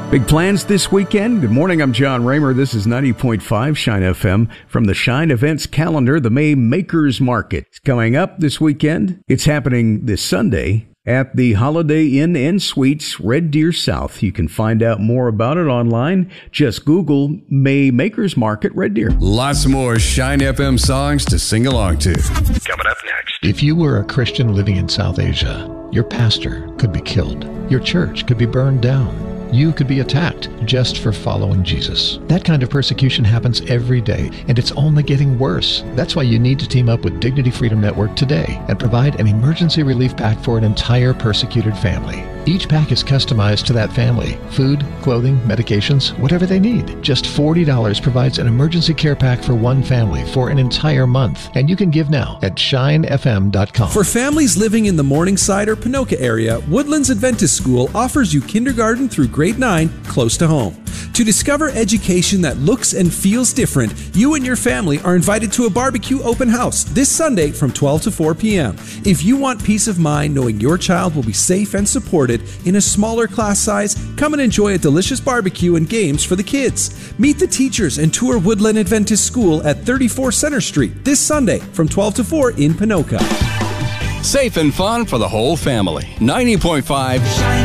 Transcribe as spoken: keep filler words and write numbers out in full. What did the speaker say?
Big plans this weekend? Good morning, I'm John Raymer. This is ninety point five Shine F M. From the Shine Events calendar, the May Makers Market is coming up this weekend. It's happening this Sunday at the Holiday Inn and Suites, Red Deer South. You can find out more about it online. Just Google May Makers Market Red Deer. Lots more Shine F M songs to sing along to. Coming up next. If you were a Christian living in South Asia, your pastor could be killed. Your church could be burned down. You could be attacked just for following Jesus. That kind of persecution happens every day, and it's only getting worse. That's why you need to team up with Dignity Freedom Network today and provide an emergency relief pack for an entire persecuted family. Each pack is customized to that family. Food, clothing, medications, whatever they need. Just forty dollars provides an emergency care pack for one family for an entire month. And you can give now at shine f m dot com. For families living in the Morningside or Ponoka area, Woodlands Adventist School offers you kindergarten through grade nine close to home. To discover education that looks and feels different, you and your family are invited to a barbecue open house this Sunday from twelve to four p.m. If you want peace of mind knowing your child will be safe and supported in a smaller class size, come and enjoy a delicious barbecue and games for the kids. Meet the teachers and tour Woodland Adventist School at thirty-four Center Street this Sunday from twelve to four in Ponoka. Safe and fun for the whole family. ninety point five